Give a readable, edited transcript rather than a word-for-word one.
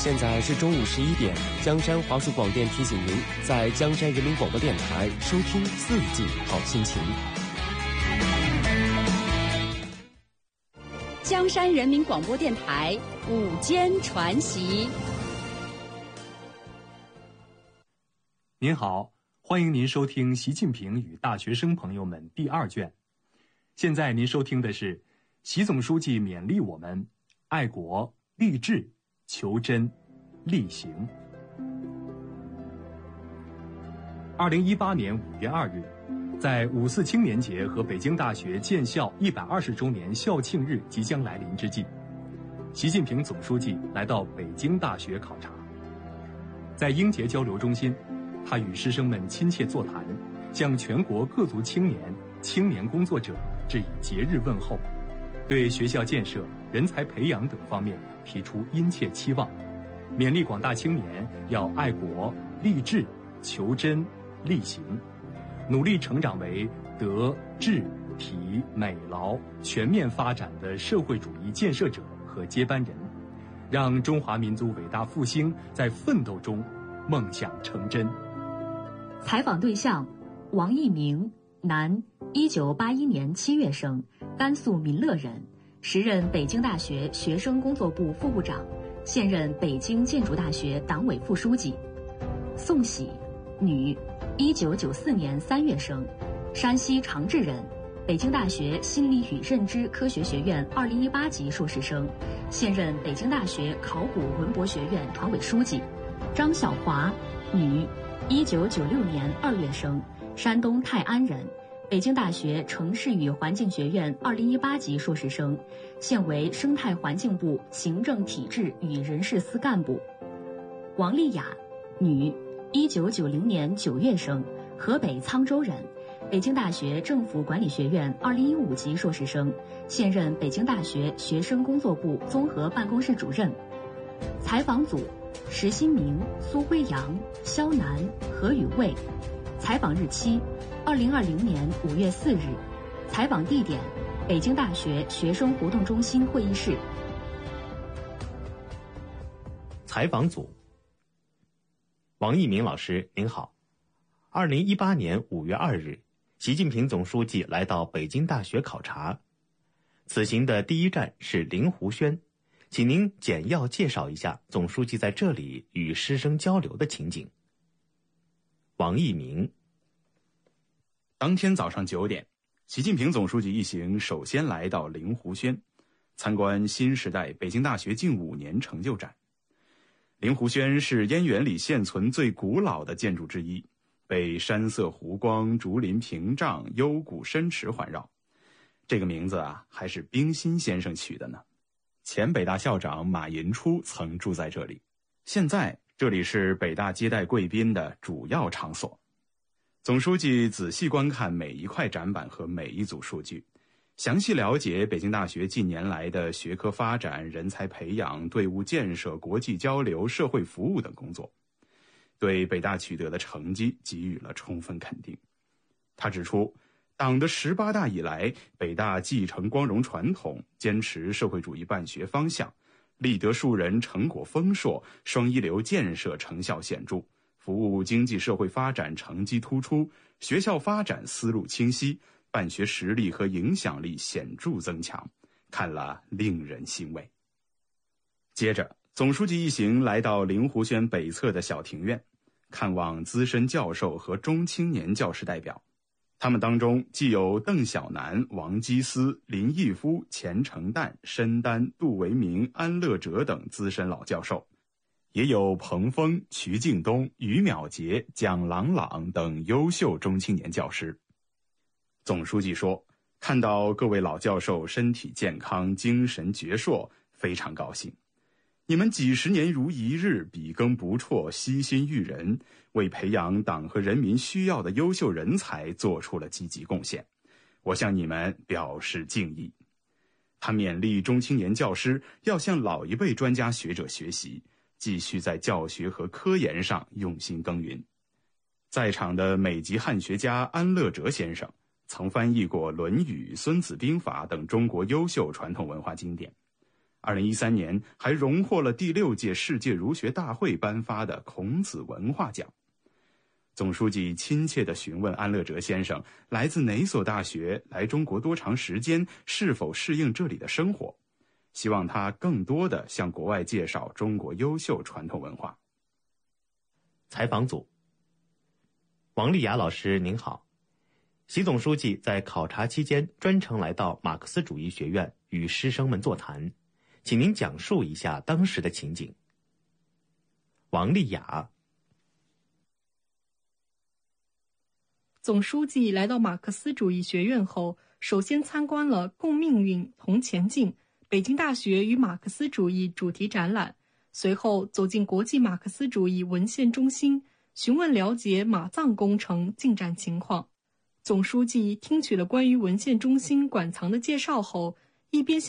现在是中午11点，江山华数广电提醒您，在江山人民广播电台收听四季好心情。 江山人民广播电台午间传习。 您好，欢迎您收听习近平与大学生朋友们第2卷。现在您收听的是习总书记勉励我们爱国、励志、求真、力行。2018年5月2日，在5·4青年节和北京大学建校120周年校庆日即将来临之际，习近平总书记来到北京大学考察。在英杰交流中心，他与师生们亲切座谈，向全国各族青年、青年工作者致以节日问候，对学校建设、人才培养等方面提出殷切期望，勉励广大青年要爱国、励志、求真、力行，努力成长为德、智、体、美、劳全面发展的社会主义建设者和接班人，让中华民族伟大复兴在奋斗中梦想成真。 采访对象：王一鸣，男，1981年7月生，甘肃民乐人，时任北京大学学生工作部副部长，现任北京建筑大学党委副书记。宋喜，女，1994年3月生，山西长治人，北京大学心理与认知科学学院2018级硕士生，现任北京大学考古文博学院团委书记。张小华，女，1996年2月生，山东泰安人，北京大学城市与环境学院2018级硕士生，现为生态环境部行政体制与人事司干部。王丽雅，女，1990年9月生，河北沧州人，北京大学政府管理学院2015级硕士生，现任北京大学学生工作部综合办公室主任。采访组：石新明、苏辉阳、肖楠、何宇卫。采访日期：2020年5月4日。采访地点：北京大学学生活动中心会议室。 采访组：王一鸣老师您好，2018年5月2日，习近平总书记来到北京大学考察，此行的第一站是灵湖轩，请您简要介绍一下总书记在这里与师生交流的情景。王一鸣： 当天早上9点，习近平总书记一行首先来到灵湖轩，参观新时代北京大学近5年成就展。灵湖轩是燕园里现存最古老的建筑之一，被山色湖光、竹林屏障、幽谷深池环绕。这个名字还是冰心先生取的呢。前北大校长马寅初曾住在这里，现在这里是北大接待贵宾的主要场所。总书记仔细观看每一块展板和每一组数据，详细了解北京大学近年来的学科发展、人才培养、队伍建设、国际交流、社会服务等工作，对北大取得的成绩给予了充分肯定。他指出，党的18大以来，北大继承光荣传统，坚持社会主义办学方向，立德树人，成果丰硕，双一流建设成效显著，服务经济社会发展成绩突出，学校发展思路清晰，办学实力和影响力显著增强，看了令人欣慰。接着，总书记一行来到灵湖轩北侧的小庭院，看望资深教授和中青年教师代表。他们当中既有邓小南、王基思、林毅夫、钱成旦、申丹、杜维明、安乐哲等资深老教授，也有彭峰、瞿敬东、于淼杰、蒋朗朗等优秀中青年教师。总书记说，看到各位老教授身体健康、精神矍铄，非常高兴。你们几十年如一日，笔耕不辍，悉心育人，为培养党和人民需要的优秀人才做出了积极贡献，我向你们表示敬意。他勉励中青年教师要向老一辈专家学者学习，继续在教学和科研上用心耕耘。在场的美籍汉学家安乐哲先生曾翻译过《论语》《孙子兵法》等中国优秀传统文化经典。 2013年还荣获了第6届世界儒学大会颁发的孔子文化奖。总书记亲切地询问安乐哲先生来自哪所大学，来中国多长时间，是否适应这里的生活，希望他更多地向国外介绍中国优秀传统文化。 采访组，王丽雅老师您好，习总书记在考察期间专程来到马克思主义学院与师生们座谈，请您讲述一下当时的情景。王丽雅， 总书记来到马克思主义学院后，首先参观了“共命运，同前进”北京大学与马克思主义主题展览，随后走进国际马克思主义文献中心，询问了解马藏工程进展情况。总书记听取了关于文献中心馆藏的介绍后，一边